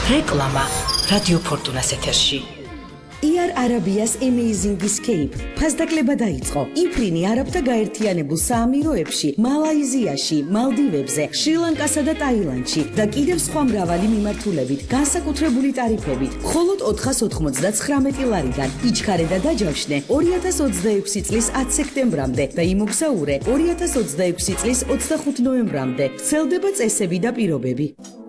რეკლამა რადიო ფორტუნას ეთერში. Air Arabia's Amazing Escape ფასდაკლება დაიწყო. იფრინი არაბთა გაერთიანებულ საამიროებში, მალაიზიაში, მალდივებზე, შრი-ლანკასა და ტაილანდში და კიდევ სხვა მრავალი მიმართულებით, განსაკუთრებული ტარიფებით. მხოლოდ 499 ლარიდან იჩქარე და დაჯავშნე 2026 წლის 10 სექტემბრამდე და იმოგზაურე 2026 წლის 25 ნოემბრამდე. ვრცელდება წესები და პირობები.